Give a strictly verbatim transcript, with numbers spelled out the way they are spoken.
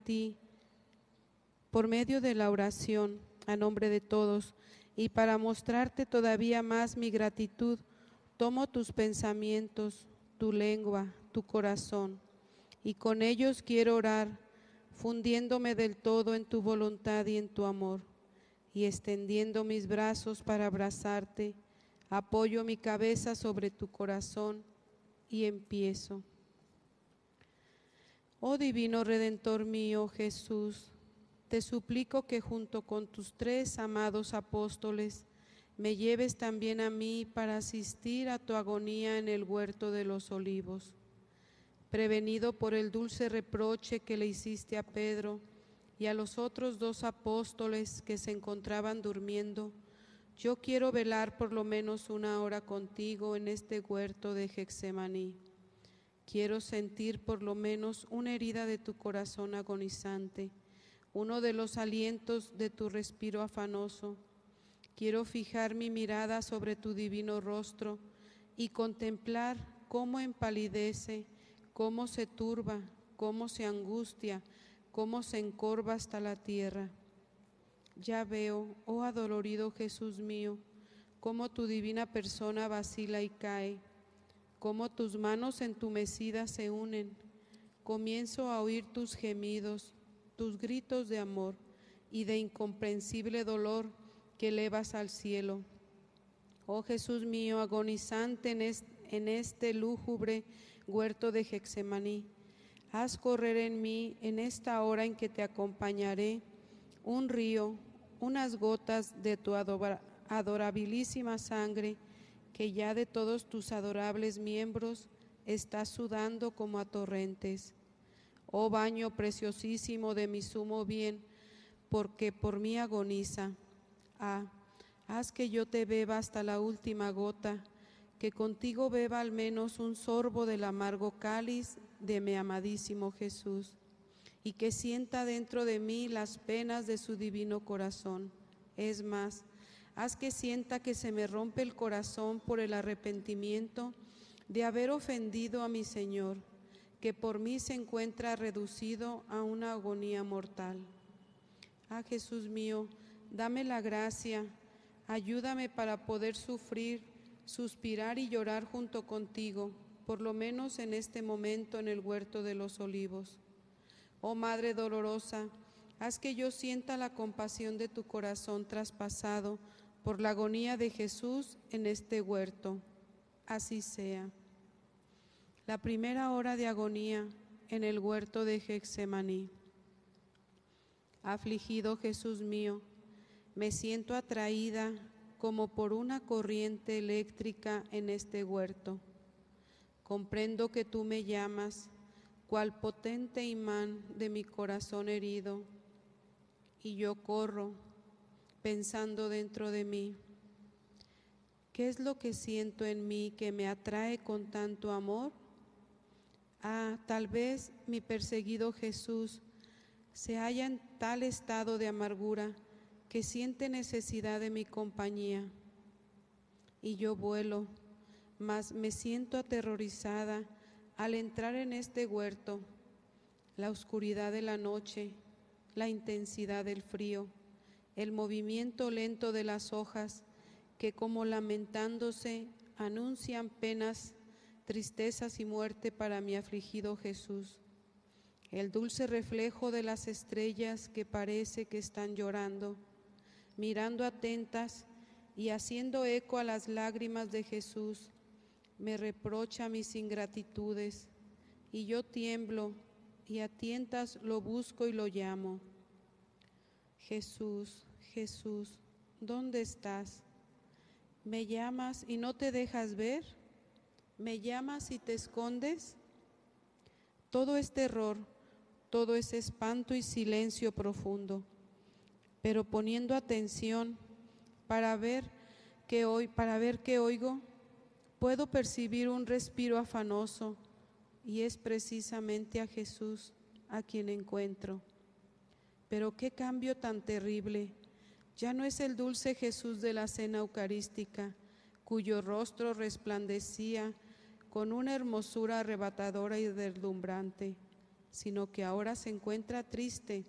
ti por medio de la oración a nombre de todos, y para mostrarte todavía más mi gratitud, tomo tus pensamientos, tu lengua, tu corazón, y con ellos quiero orar, fundiéndome del todo en tu voluntad y en tu amor, y extendiendo mis brazos para abrazarte, apoyo mi cabeza sobre tu corazón y empiezo. Oh divino Redentor mío, Jesús, te suplico que junto con tus tres amados apóstoles me lleves también a mí para asistir a tu agonía en el huerto de los olivos. Prevenido por el dulce reproche que le hiciste a Pedro y a los otros dos apóstoles que se encontraban durmiendo, yo quiero velar por lo menos una hora contigo en este huerto de Getsemaní. Quiero sentir por lo menos una herida de tu corazón agonizante, uno de los alientos de tu respiro afanoso. Quiero fijar mi mirada sobre tu divino rostro y contemplar cómo empalidece, cómo se turba, cómo se angustia, cómo se encorva hasta la tierra. Ya veo, oh adolorido Jesús mío, cómo tu divina persona vacila y cae, cómo tus manos entumecidas se unen. Comienzo a oír tus gemidos, tus gritos de amor y de incomprensible dolor que elevas al cielo. Oh Jesús mío, agonizante en este, en este lúgubre huerto de Getsemaní, haz correr en mí, en esta hora en que te acompañaré, un río, unas gotas de tu adora, adorabilísima sangre, que ya de todos tus adorables miembros está sudando como a torrentes. Oh baño preciosísimo de mi sumo bien, porque por mí agoniza. Ah, haz que yo te beba hasta la última gota, que contigo beba al menos un sorbo del amargo cáliz de mi amadísimo Jesús, y que sienta dentro de mí las penas de su divino corazón. Es más, haz que sienta que se me rompe el corazón por el arrepentimiento de haber ofendido a mi Señor, que por mí se encuentra reducido a una agonía mortal. Ah, Jesús mío, dame la gracia, ayúdame para poder sufrir, suspirar y llorar junto contigo, por lo menos en este momento en el huerto de los olivos. Oh Madre dolorosa, haz que yo sienta la compasión de tu corazón traspasado por la agonía de Jesús en este huerto. Así sea. La primera hora de agonía en el huerto de Getsemaní. Afligido Jesús mío, me siento atraída como por una corriente eléctrica en este huerto. Comprendo que tú me llamas, cual potente imán de mi corazón herido, y yo corro, pensando dentro de mí, ¿qué es lo que siento en mí que me atrae con tanto amor? Ah, tal vez mi perseguido Jesús se halla en tal estado de amargura que siente necesidad de mi compañía. Y yo vuelo, mas me siento aterrorizada al entrar en este huerto. La oscuridad de la noche, la intensidad del frío, el movimiento lento de las hojas que como lamentándose anuncian penas, tristezas y muerte para mi afligido Jesús. El dulce reflejo de las estrellas que parece que están llorando, mirando atentas y haciendo eco a las lágrimas de Jesús, me reprocha mis ingratitudes, y yo tiemblo y a tientas lo busco y lo llamo. Jesús, Jesús, ¿dónde estás? ¿Me llamas y no te dejas ver? ¿Me llamas y te escondes? Todo es terror, todo es espanto y silencio profundo, pero poniendo atención para ver que hoy, para ver qué oigo, puedo percibir un respiro afanoso, y es precisamente a Jesús a quien encuentro. Pero qué cambio tan terrible. Ya no es el dulce Jesús de la cena eucarística, cuyo rostro resplandecía con una hermosura arrebatadora y deslumbrante. sino que ahora se encuentra triste